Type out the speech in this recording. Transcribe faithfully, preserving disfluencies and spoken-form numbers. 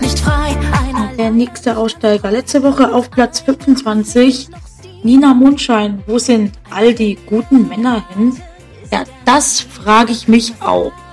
nicht frei. Eine Der nächste Aussteiger. Letzte Woche auf Platz fünfundzwanzig. Nina Mondschein. Wo sind all die guten Männer hin? Ja, das frage ich mich auch.